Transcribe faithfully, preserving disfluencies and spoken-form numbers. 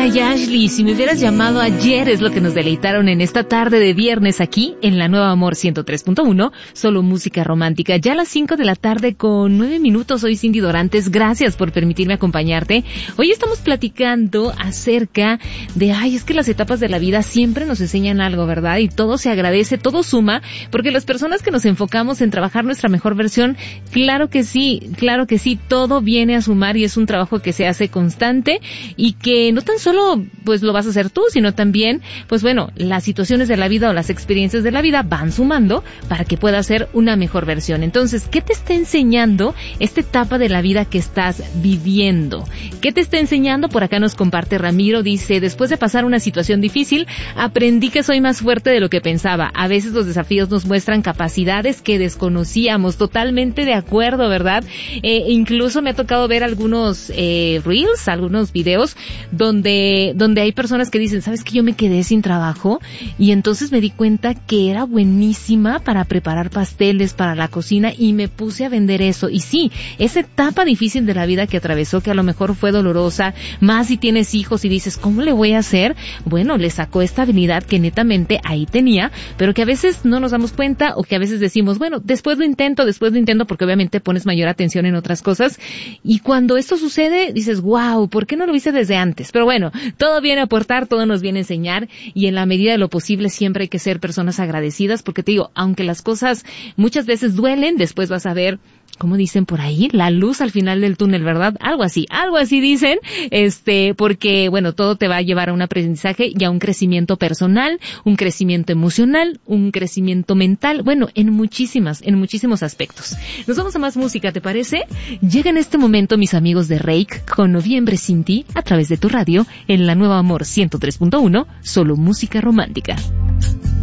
Caray, Ashley, si me hubieras llamado ayer es lo que nos deleitaron en esta tarde de viernes aquí en la Nueva Amor ciento tres punto uno, solo música romántica. Ya a las cinco de la tarde con nueve minutos, soy Cindy Dorantes, gracias por permitirme acompañarte. Hoy estamos platicando acerca de, ay, es que las etapas de la vida siempre nos enseñan algo, ¿verdad? Y todo se agradece, todo suma, porque las personas que nos enfocamos en trabajar nuestra mejor versión, claro que sí, claro que sí, todo viene a sumar y es un trabajo que se hace constante y que no tan solo pues lo vas a hacer tú, sino también, pues bueno, las situaciones de la vida o las experiencias de la vida van sumando para que puedas ser una mejor versión. Entonces, ¿qué te está enseñando esta etapa de la vida que estás viviendo? ¿Qué te está enseñando? Por acá nos comparte Ramiro, dice, después de pasar una situación difícil, aprendí que soy más fuerte de lo que pensaba. A veces los desafíos nos muestran capacidades que desconocíamos. Totalmente de acuerdo, ¿verdad? Eh, incluso me ha tocado ver algunos eh, reels, algunos videos donde donde hay personas que dicen, ¿sabes qué? Yo me quedé sin trabajo y entonces me di cuenta que era buenísima para preparar pasteles para la cocina y me puse a vender eso. Y sí, esa etapa difícil de la vida que atravesó, que a lo mejor fue dolorosa, más si tienes hijos y dices, ¿cómo le voy a hacer? Bueno, le sacó esta habilidad que netamente ahí tenía, pero que a veces no nos damos cuenta o que a veces decimos, bueno, después lo intento, después lo intento, porque obviamente pones mayor atención en otras cosas. Y cuando esto sucede, dices, wow, ¿por qué no lo hice desde antes? Pero bueno, todo viene a aportar, todo nos viene a enseñar y en la medida de lo posible siempre hay que ser personas agradecidas porque te digo, aunque las cosas muchas veces duelen, después vas a ver, como dicen por ahí, la luz al final del túnel, ¿verdad? Algo así, algo así dicen, este, porque, bueno, todo te va a llevar a un aprendizaje y a un crecimiento personal, un crecimiento emocional, un crecimiento mental, bueno, en muchísimas, en muchísimos aspectos. Nos vamos a más música, ¿te parece? Llega en este momento mis amigos de Rake con Noviembre Sin Ti a través de tu radio en la Nueva Amor ciento tres punto uno, solo música romántica.